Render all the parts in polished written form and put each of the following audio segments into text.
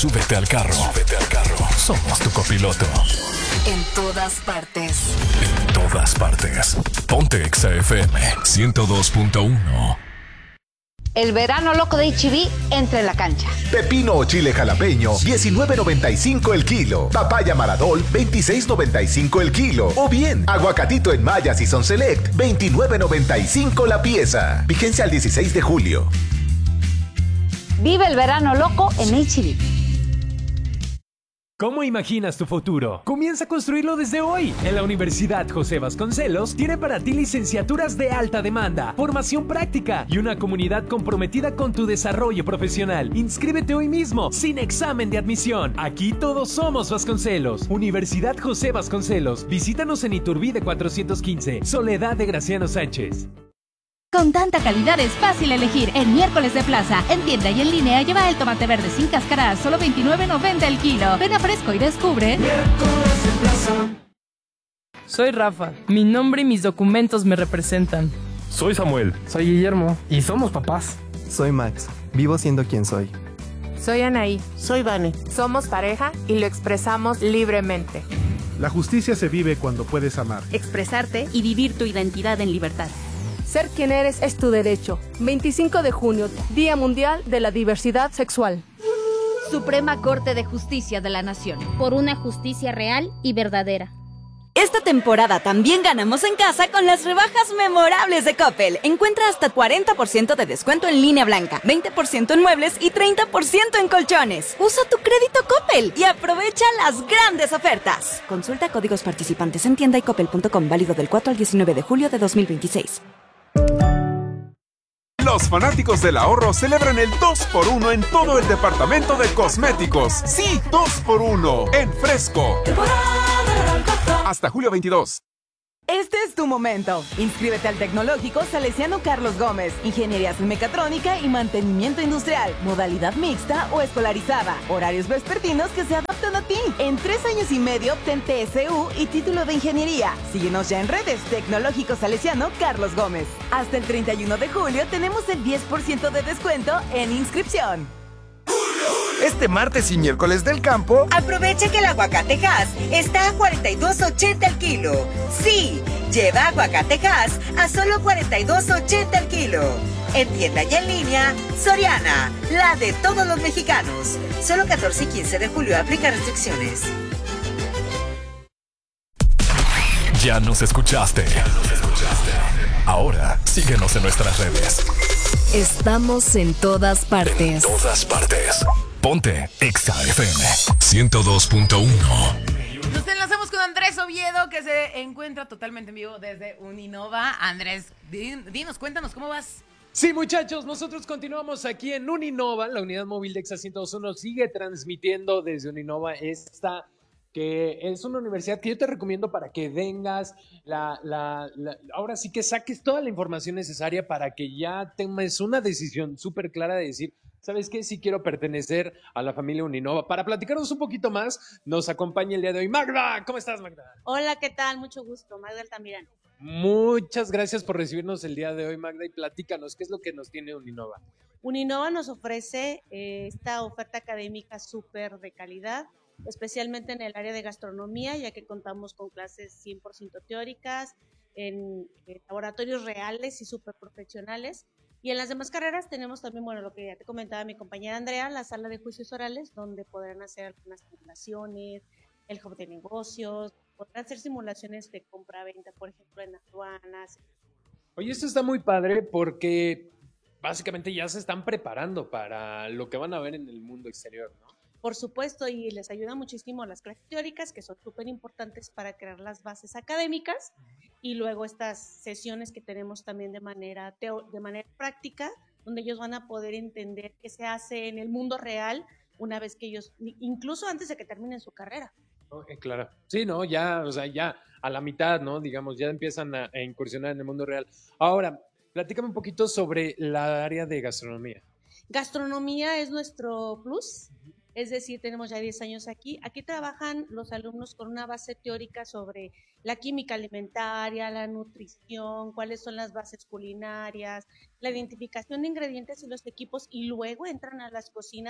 Súbete al carro. Somos tu copiloto. En todas partes. En todas partes. Ponte Exa FM 102.1. El verano loco de H-E-B entra en la cancha. Pepino o chile jalapeño, $19.95 el kilo. Papaya Maradol, $26.95 el kilo. O bien, aguacatito en Maya Season Select, $29.95 la pieza. Vigencia al 16 de julio. Vive el verano loco en H-E-B. ¿Cómo imaginas tu futuro? Comienza a construirlo desde hoy. En la Universidad José Vasconcelos tiene para ti licenciaturas de alta demanda, formación práctica y una comunidad comprometida con tu desarrollo profesional. Inscríbete hoy mismo, sin examen de admisión. Aquí todos somos Vasconcelos. Universidad José Vasconcelos. Visítanos en Iturbide 415, Soledad de Graciano Sánchez. Con tanta calidad es fácil elegir. El miércoles de plaza, en tienda y en línea, lleva el tomate verde sin cáscara, solo $29.90 el kilo. Ven a Fresco y descubre. Miércoles de plaza. Soy Rafa. Mi nombre y mis documentos me representan. Soy Samuel. Soy Guillermo. Y somos papás. Soy Max. Vivo siendo quien soy. Soy Anaí. Soy Vane. Somos pareja y lo expresamos libremente. La justicia se vive cuando puedes amar, expresarte y vivir tu identidad en libertad. Ser quien eres es tu derecho. 25 de junio, Día Mundial de la Diversidad Sexual. Suprema Corte de Justicia de la Nación. Por una justicia real y verdadera. Esta temporada también ganamos en casa con las rebajas memorables de Coppel. Encuentra hasta 40% de descuento en línea blanca, 20% en muebles y 30% en colchones. Usa tu crédito Coppel y aprovecha las grandes ofertas. Consulta códigos participantes en tienda y coppel.com, válido del 4 al 19 de julio de 2026. Los fanáticos del ahorro celebran el 2x1 en todo el departamento de cosméticos. Sí, 2x1 en Fresco. Hasta julio 22. Este es tu momento. Inscríbete al Tecnológico Salesiano Carlos Gómez. Ingenierías en mecatrónica y mantenimiento industrial. Modalidad mixta o escolarizada. Horarios vespertinos que se adaptan a ti. En 3 años y medio obtén TSU y título de ingeniería. Síguenos ya en redes. Tecnológico Salesiano Carlos Gómez. Hasta el 31 de julio tenemos el 10% de descuento en inscripción. Este martes y miércoles del campo, aprovecha que el aguacate Hass está a $42.80 el kilo. Sí, lleva aguacate Hass a solo $42.80 el kilo. En tienda y en línea, Soriana, la de todos los mexicanos. Solo 14 y 15 de julio aplica restricciones. Ya nos escuchaste. Ahora síguenos en nuestras redes. Estamos en todas partes. En todas partes. Ponte Exa FM 102.1. Nos enlazamos con Andrés Oviedo, que se encuentra totalmente en vivo desde Uninova. Andrés, dinos, cuéntanos, ¿cómo vas? Sí, muchachos, nosotros continuamos aquí en Uninova. La unidad móvil de Exa 102.1 sigue transmitiendo desde Uninova esta, que es una universidad que yo te recomiendo para que vengas, ahora sí que saques toda la información necesaria para que ya tomes una decisión súper clara de decir, ¿sabes qué? Sí quiero pertenecer a la familia Uninova. Para platicarnos un poquito más, nos acompaña el día de hoy Magda. ¿Cómo estás, Magda? Hola, ¿qué tal? Mucho gusto. Magda Altamirano. Muchas gracias por recibirnos el día de hoy, Magda, y platícanos, ¿qué es lo que nos tiene Uninova? Uninova nos ofrece esta oferta académica súper de calidad, especialmente en el área de gastronomía, ya que contamos con clases 100% teóricas, en laboratorios reales y súper profesionales. Y en las demás carreras tenemos también, bueno, lo que ya te comentaba mi compañera Andrea, la sala de juicios orales, donde podrán hacer algunas simulaciones, el hub de negocios, podrán hacer simulaciones de compra-venta, por ejemplo, en aduanas. Oye, esto está muy padre porque básicamente ya se están preparando para lo que van a ver en el mundo exterior, ¿no? Por supuesto, y les ayuda muchísimo las clases teóricas, que son súper importantes para crear las bases académicas, y luego estas sesiones que tenemos también de manera práctica, donde ellos van a poder entender qué se hace en el mundo real una vez que ellos, incluso antes de que terminen su carrera. Claro. Sí, ¿no? Ya, o sea, ya a la mitad, ¿no? Digamos, ya empiezan a incursionar en el mundo real. Ahora, platícame un poquito sobre la área de gastronomía. Gastronomía es nuestro plus. Es decir, tenemos ya 10 años aquí. Aquí trabajan los alumnos con una base teórica sobre la química alimentaria, la nutrición, cuáles son las bases culinarias, la identificación de ingredientes y los equipos, y luego entran a las cocinas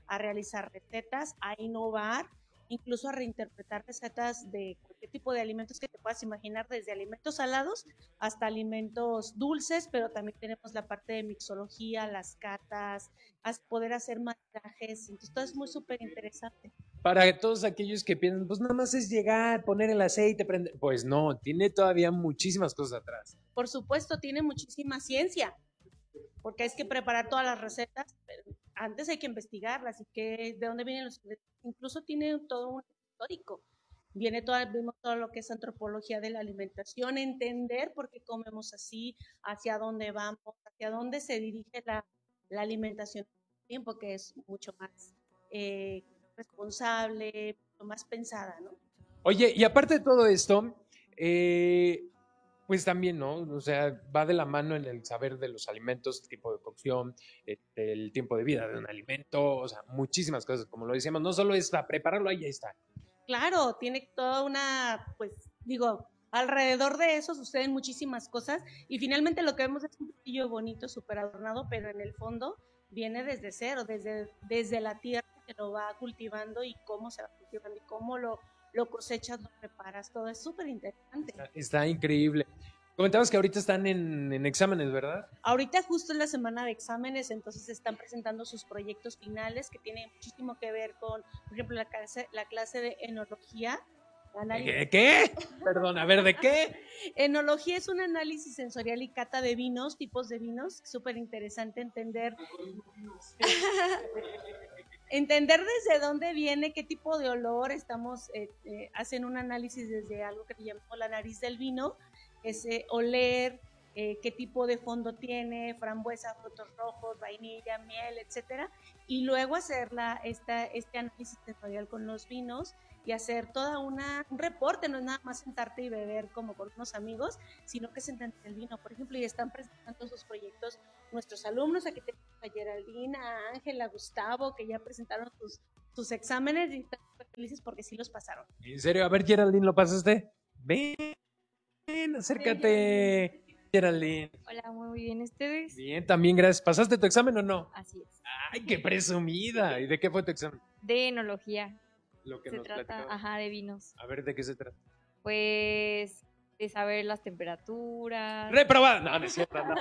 a realizar recetas, a innovar, incluso a reinterpretar recetas de cualquier tipo de alimentos que te puedas imaginar, desde alimentos salados hasta alimentos dulces, pero también tenemos la parte de mixología, las catas, poder hacer maridajes, entonces todo es muy súper interesante. Para todos aquellos que piensan, pues nada más es llegar, poner el aceite, prender, pues no, tiene todavía muchísimas cosas atrás. Por supuesto, tiene muchísima ciencia, porque hay que preparar todas las recetas, pero antes hay que investigarlas y de dónde vienen los ingredientes. Incluso tiene todo un histórico. Vimos todo lo que es antropología de la alimentación, entender por qué comemos así, hacia dónde vamos, hacia dónde se dirige la alimentación en el tiempo, que es mucho más responsable, mucho más pensada, ¿no? Oye, y aparte de todo esto, pues también, ¿no? O sea, va de la mano en el saber de los alimentos, el tipo de cocción, el tiempo de vida de un alimento, o sea, muchísimas cosas, como lo decíamos, no solo es prepararlo, ahí está. Claro, tiene toda una, pues, alrededor de eso suceden muchísimas cosas y finalmente lo que vemos es un platillo bonito, súper adornado, pero en el fondo viene desde cero, desde la tierra que lo va cultivando y cómo se va cultivando y cómo lo cosechas, lo preparas, todo es súper interesante. Está increíble. Comentabas que ahorita están en exámenes, ¿verdad? Ahorita justo es la semana de exámenes, entonces están presentando sus proyectos finales que tienen muchísimo que ver con, por ejemplo, la clase de enología. ¿Qué? Perdón, a ver, ¿de qué? Enología es un análisis sensorial y cata de vinos, tipos de vinos, súper interesante entender. Entender desde dónde viene, qué tipo de olor, hacen un análisis desde algo que llamamos la nariz del vino, es oler, qué tipo de fondo tiene, frambuesa, frutos rojos, vainilla, miel, etcétera, y luego hacer este análisis sensorial con los vinos y hacer toda un reporte, no es nada más sentarte y beber como con unos amigos, sino que es entender el vino, por ejemplo, y están presentando sus proyectos nuestros alumnos, aquí tenemos a Geraldine, a Ángel, a Gustavo, que ya presentaron sus exámenes y están súper felices porque sí los pasaron. ¿En serio? A ver, Geraldine, ¿lo pasaste? Ven, acércate. Geraldine. Hola, muy bien, ¿ustedes? Bien, también, gracias. ¿Pasaste tu examen o no? Así es. ¡Ay, qué presumida! ¿Y de qué fue tu examen? De enología. Lo que se nos trata, platicaba. de vinos. A ver, ¿de qué se trata? Pues de saber las temperaturas. ¡Reprobada! No, no es cierto, no.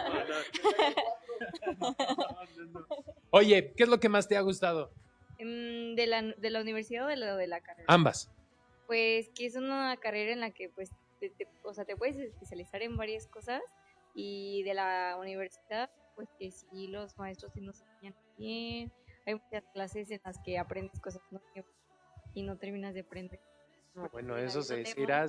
Oye, ¿qué es lo que más te ha gustado? ¿De la universidad o de la carrera? Ambas. Pues que es una carrera en la que pues te puedes especializar en varias cosas, y de la universidad pues que sí, los maestros sí nos enseñan bien, hay muchas clases en las que aprendes cosas nuevas y no terminas de aprender. Bueno, eso seguirá.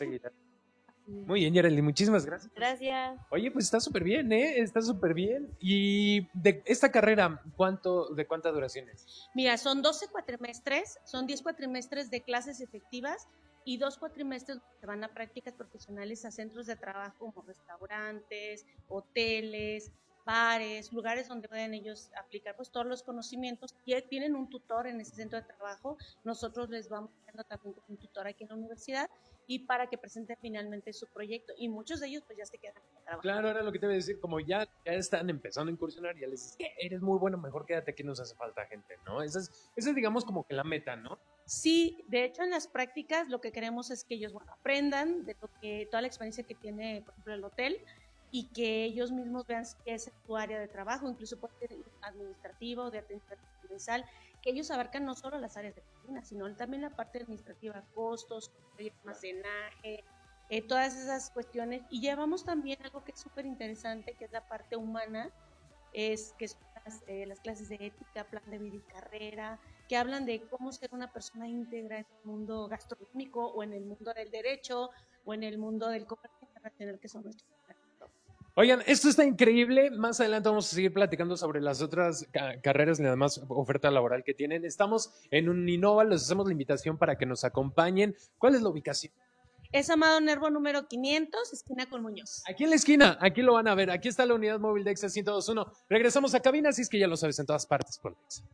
Muy bien, Geraldine, muchísimas gracias. Gracias. Oye, pues está súper bien, está súper bien. Y de esta carrera, ¿de cuánta duración es? Mira, son 12 cuatrimestres, son 10 cuatrimestres de clases efectivas y 2 cuatrimestres que van a prácticas profesionales a centros de trabajo como restaurantes, hoteles, bares, lugares donde pueden ellos aplicar pues todos los conocimientos. Y tienen un tutor en ese centro de trabajo, nosotros les vamos dando también un tutor aquí en la universidad y para que presenten finalmente su proyecto, y muchos de ellos pues ya se quedan trabajando. Claro, era lo que te iba a decir, como ya están empezando a incursionar, ya les dices, eres muy bueno, mejor quédate aquí, nos hace falta gente, ¿no? Esa es digamos como que la meta, ¿no? Sí, de hecho en las prácticas lo que queremos es que ellos aprendan de toda la experiencia que tiene, por ejemplo, el hotel, y que ellos mismos vean qué es su área de trabajo, incluso puede ser administrativo, de atención universal, que ellos abarcan no solo las áreas de cocina, sino también la parte administrativa, costos, almacenaje, todas esas cuestiones. Y llevamos también algo que es súper interesante, que es la parte humana, que son las clases de ética, plan de vida y carrera, que hablan de cómo ser una persona íntegra en el mundo gastronómico o en el mundo del derecho o en el mundo del comercio internacional, que son nuestros. Oigan, esto está increíble. Más adelante vamos a seguir platicando sobre las otras carreras y además oferta laboral que tienen. Estamos en Uninova, les hacemos la invitación para que nos acompañen. ¿Cuál es la ubicación? Es Amado Nervo número 500, esquina con Muñoz. Aquí en la esquina, aquí lo van a ver. Aquí está la unidad móvil de EXA 102.1. Regresamos a cabina, así es que ya lo sabes, en todas partes por EXA.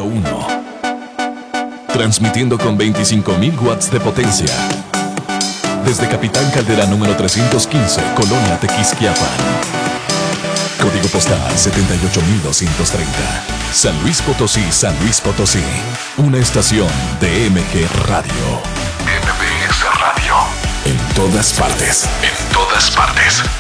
Transmitiendo con 25.000 watts de potencia. Desde Capitán Caldera número 315, Colonia Tequisquiapan. Código postal 78230. San Luis Potosí, San Luis Potosí. Una estación de MG Radio. MBS Radio. En todas partes. En todas partes.